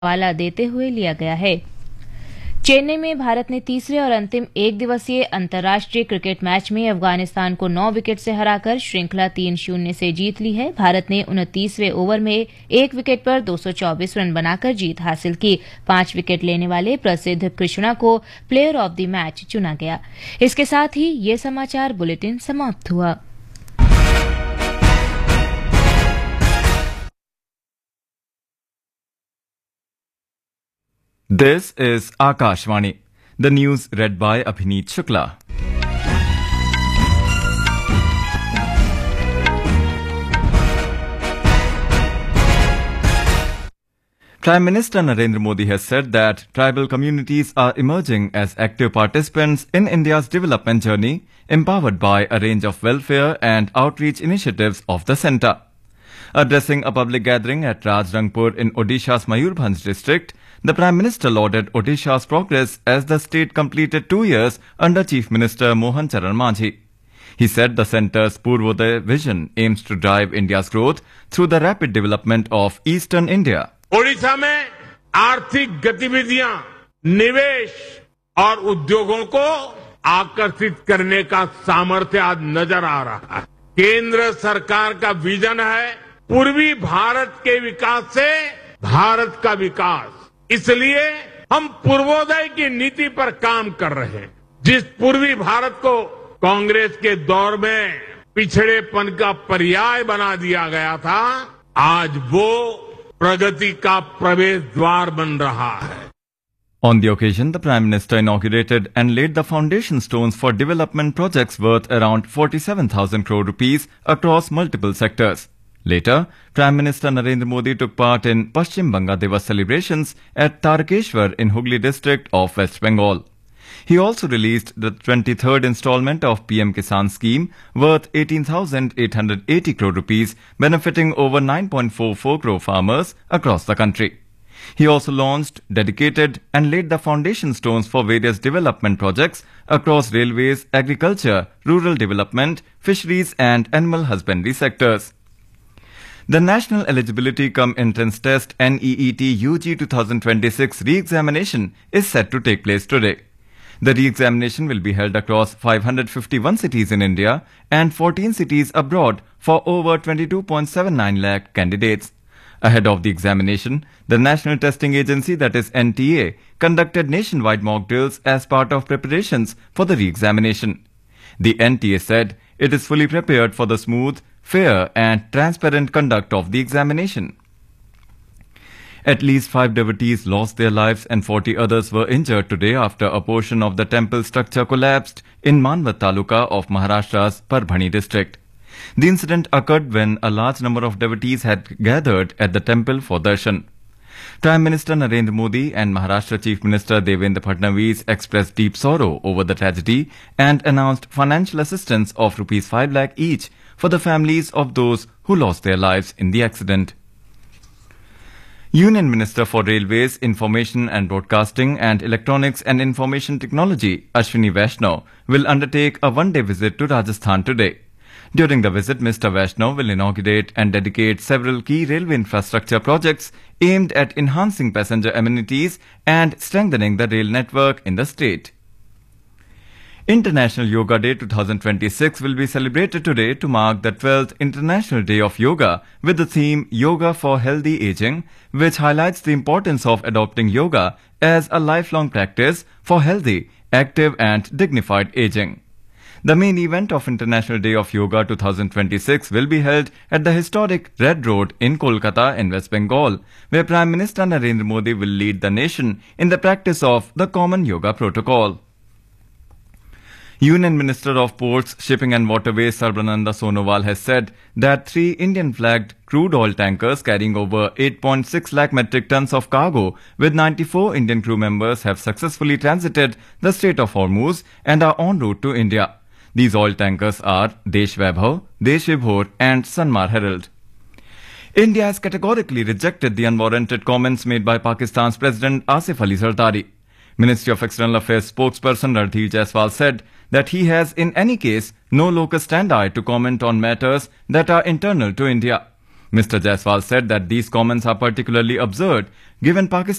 हवाला देते हुए लिया गया है। चेन्नई में भारत ने तीसरे और अंतिम एक दिवसीय अंतर्राष्ट्रीय क्रिकेट मैच में अफगानिस्तान को 9 विकेट से हराकर श्रृंखला 3-0 से जीत ली है। भारत ने 29वें ओवर में एक विकेट पर 224 रन बनाकर जीत हासिल की। 5 विकेट लेने वाले प्रसिद्ध कृष्णा को प्लेयर ऑफ द मैच चुना गया। इसके साथ ही ये समाचार बुलेटिन समाप्त हुआ। This is Akashvani. The news read by Abhineet Shukla. Prime Minister Narendra Modi has said that tribal communities are emerging as active participants in India's development journey, empowered by a range of welfare and outreach initiatives of the centre. Addressing a public gathering at Rajrangpur in Odisha's Mayurbhanj district, the Prime Minister lauded Odisha's progress as the state completed 2 years under Chief Minister Mohan Charan Majhi. He said the centre's Purvodaya vision aims to drive India's growth through the rapid development of eastern India. Odisha में आर्थिक गतिविधियां, निवेश और उद्योगों को आकर्षित करने का सामर्थ्य आज नजर आ रहा है। केंद्र सरकार का विजन है पूर्वी भारत के विकास से भारत का विकास। इसलिए हम पूर्वोदय की नीति पर काम कर रहे हैं। जिस पूर्वी भारत को कांग्रेस के दौर में पिछड़ेपन का पर्याय बना दिया गया था, आज वो प्रगति का प्रवेश द्वार बन रहा है। On the occasion, the Prime Minister inaugurated and laid the foundation stones for development projects worth around 47,000 crore rupees across multiple sectors. Later, Prime Minister Narendra Modi took part in Paschim Banga Divas celebrations at Tarakeshwar in Hooghly district of West Bengal. He also released the 23rd installment of PM Kisan scheme worth 18,880 crore rupees, benefiting over 9.44 crore farmers across the country. He also launched, dedicated and laid the foundation stones for various development projects across railways, agriculture, rural development, fisheries and animal husbandry sectors. The National Eligibility Cum Entrance Test NEET UG 2026 re-examination is set to take place today. The re-examination will be held across 551 cities in India and 14 cities abroad for over 22.79 lakh candidates. Ahead of the examination, the National Testing Agency, that is NTA, conducted nationwide mock drills as part of preparations for the re-examination. The NTA said it is fully prepared for the smooth, fair and transparent conduct of the examination. At least 5 devotees lost their lives and 40 others were injured today after a portion of the temple structure collapsed in Manwat Taluka of Maharashtra's Parbhani district. The incident occurred when a large number of devotees had gathered at the temple for darshan. Prime Minister Narendra Modi and Maharashtra Chief Minister Devendra Fadnavis expressed deep sorrow over the tragedy and announced financial assistance of rupees 5 lakh each for the families of those who lost their lives in the accident. Union Minister for Railways, Information and Broadcasting and Electronics and Information Technology, Ashwini Vaishnaw, will undertake a one-day visit to Rajasthan today. During the visit, Mr. Vaishnaw will inaugurate and dedicate several key railway infrastructure projects aimed at enhancing passenger amenities and strengthening the rail network in the state. International Yoga Day 2026 will be celebrated today to mark the 12th International Day of Yoga with the theme Yoga for Healthy Aging, which highlights the importance of adopting yoga as a lifelong practice for healthy, active and dignified aging. The main event of International Day of Yoga 2026 will be held at the historic Red Road in Kolkata in West Bengal, where Prime Minister Narendra Modi will lead the nation in the practice of the Common Yoga Protocol. Union Minister of Ports, Shipping and Waterways Sarbananda Sonowal has said that 3 Indian-flagged crude oil tankers carrying over 8.6 lakh metric tons of cargo with 94 Indian crew members have successfully transited the Strait of Hormuz and are en route to India. These oil tankers are Desh Vaibhav, Desh Vibhor and Sanmar Herald. India has categorically rejected the unwarranted comments made by Pakistan's President Asif Ali Zardari. Ministry of External Affairs spokesperson Randhir Jaiswal said that he has in any case no locus standi to comment on matters that are internal to India. Mr. Jaiswal said that these comments are particularly absurd given Pakistan